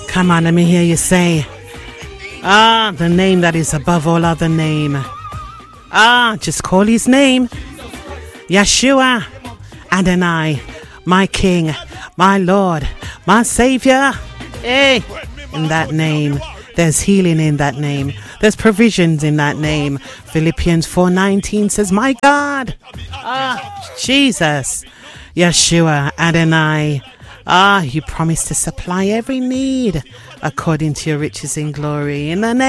Come on, let me hear you say, the name that is above all other name. Just call his name. Yeshua Adonai, my King, my Lord, my Savior. Hey, in that name, there's healing in that name. There's provisions in that name. Philippians 4:19 says, my God, Jesus, Yeshua Adonai. You promised to supply every need according to your riches in glory. In the name